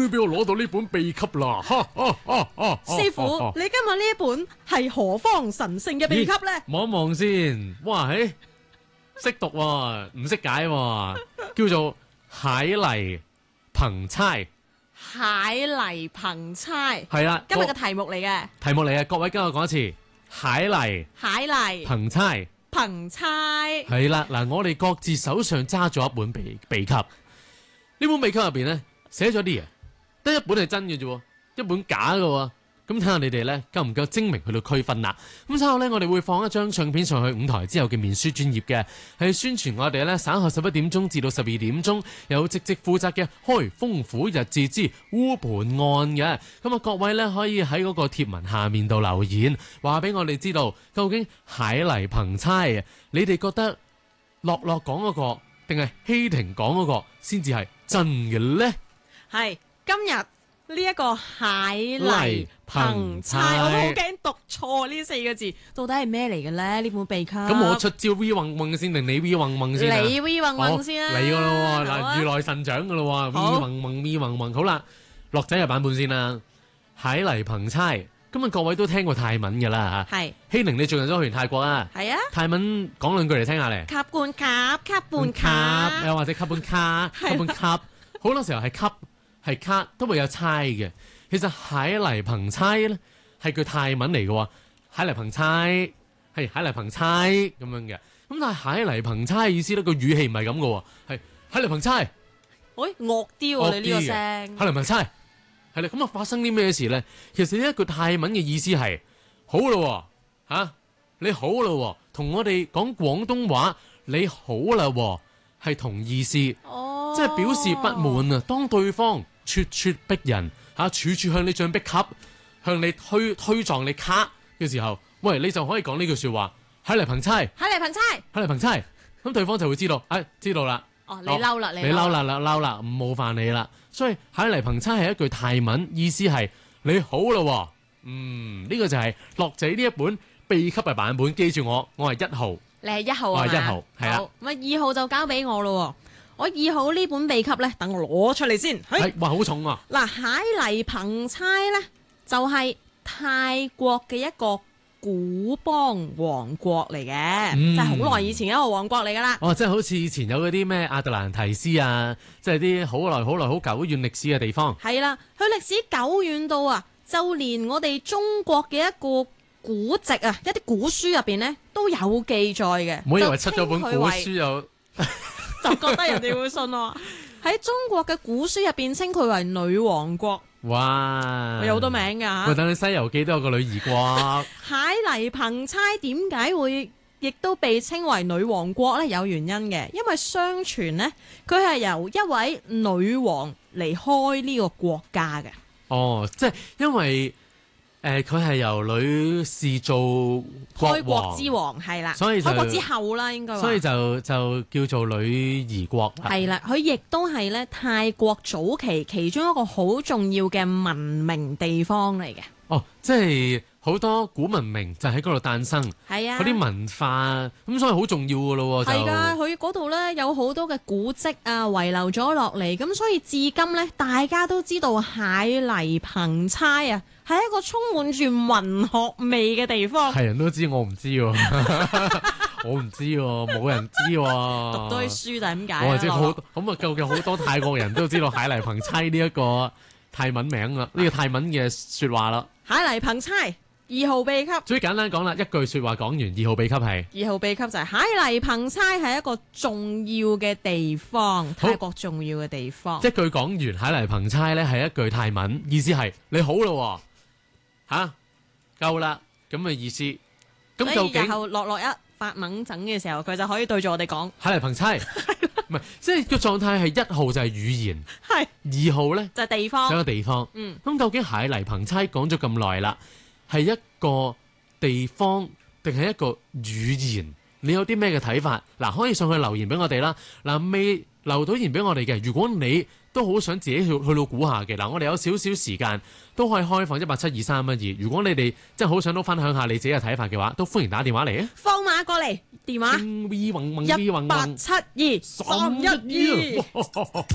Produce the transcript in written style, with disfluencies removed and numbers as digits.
於俾我攞到呢本秘笈啦！ 師傅，你今日呢一本係何方神聖嘅秘笈咧？ 望一望先，哇，識讀喎，唔識解喎，叫做蟹泥憑猜。 蟹泥憑猜， 係啦， 今日嘅題目嚟嘅。 題目嚟嘅，各位跟我講一次，蟹泥蟹泥憑猜。 憑猜， 係啦，嗱，我哋各自手上揸咗一本秘笈，呢本秘笈入邊咧寫咗啲嘢，得一本係真嘅啫，一本假嘅喎。咁睇下你哋咧夠唔夠精明去到區分啦。咁稍後咧，我哋會放一張相片上去舞台之後嘅面書專頁嘅，係宣傳我哋咧稍後11點鐘至到12點鐘有直接負責嘅開封府日誌之烏盤案嘅。咁啊，各位咧可以喺嗰個貼文下面度留言，話俾我哋知道究竟蟹泥憑猜，你哋覺得樂樂講嗰個定係希婷講嗰個先至係真嘅咧？ 係今日呢一個蟹泥憑猜，我都好驚讀錯呢4個字，到底係咩嚟嘅咧？呢本秘笈。 咁我出招 V 運運先定你 V 運運先啊？ 你 V 運運先啦， 嚟噶咯喎，嗱， 好啊如來神掌噶咯喎，V 運運 V 運運，好啦，樂仔嘅版本先啦，蟹泥憑猜。咁啊，各位都聽過泰文噶啦嚇。 係希寧，你最近都去完泰國啊？ 係啊。 泰文講兩句嚟聽下嚟。 吸半卡，吸半卡， 又或者吸半卡，吸半卡，好多時候係吸係卡都會有猜嘅。其實蟹泥憑猜咧係句泰文嚟嘅喎，蟹泥憑猜係蟹泥憑猜咁樣嘅。咁但係蟹泥憑猜意思咧個語氣唔係咁嘅喎，係蟹泥憑猜。 喂，惡啲喎你呢個聲。 蟹泥憑猜係啦，咁啊發生啲咩事咧？其實呢一句泰文嘅意思係好咯嚇，你好咯，同我哋講廣東話你好啦係同意思，即係表示不滿啊。當對方咄咄逼人處處向你進逼級，向你推撞你卡嘅時候，喂，你就可以講呢句說話，蟹泥憑猜， 蟹泥憑猜， 蟹泥憑猜，咁對方就會知道，知道啦。 哦，你嬲啦， 你嬲啦，唔冒犯你啦。所以蟹泥憑猜係一句泰文，意思係你好啦。呢個就係樂仔呢一本秘笈嘅版本。記住我係1號， 你係1號啊嘛？ 我係1號，係啦。 咁啊2號就交俾我咯。我2號呢本秘笈咧，等我攞出嚟先。 係，哇，好重啊！ 嗱，蟹泥憑猜咧，就係泰國嘅一個古邦王國嚟嘅，即係好耐以前一個王國嚟噶啦。 即係好似以前有嗰啲咩亞特蘭提斯啊，即係啲好耐好久遠歷史嘅地方。 係啦，佢歷史久遠到啊，就連我哋中國嘅一個古籍啊，一啲古書入邊咧都有記載嘅。 唔好以為出咗本古書又就覺得人哋會信喎。喺中國嘅古書入邊稱佢為女王國。 哇！ 有好多名㗎。 等你《西遊記》都有個女兒國。 蟹泥憑猜點解會亦都被稱為女王國呢？有原因嘅，因為相傳呢，佢係由一位女王嚟開呢個國家嘅。 即係因為佢係由女士做開國之王，係啦， 所以開國之後啦，應該話， 所以就叫做女兒國啦。 係啦，佢亦都係咧泰國早期其中一個好重要嘅文明地方嚟嘅。 即係好多古文明就喺嗰度誕生。 係啊， 嗰啲文化咁，所以好重要噶咯。 係噶，佢嗰度咧有好多嘅古蹟啊，遺留咗落嚟，咁所以至今咧，大家都知道蟹泥憑猜啊，係一個充滿住文學味嘅地方。 係人都知，我唔知喎，我唔知喎，冇人知喎。 讀多啲書就係咁解。 我知好咁啊，究竟好多泰國人都知道蟹泥憑猜呢一個泰文名啦，呢個泰文嘅說話啦。 蟹泥憑猜2號秘笈。 最簡單講啦，一句說話講完，2號秘笈係 2號秘笈就係蟹泥憑猜係一個重要嘅地方，泰國重要嘅地方。 一句講完，蟹泥憑猜咧係一句泰文，意思係你好咯，夠啦咁嘅意思。咁究竟日後落一發猛整嘅時候，佢就可以對住我哋講蟹泥憑猜，唔係即係個狀態係1號就係語言， 係 2號咧就係地方， 就係個地方。咁究竟蟹泥憑猜講咗咁耐啦，係一個地方定係一個語言？你有啲咩嘅睇法？可以上去留言俾我哋啦。未留到言俾我哋嘅，如果你都好想自己去到估下嘅，我哋有少少時間都可以開放1872312。如果你哋真係好想都分享下你自己嘅睇法嘅話，都歡迎打電話嚟啊！ 放馬過嚟，電話 1872312。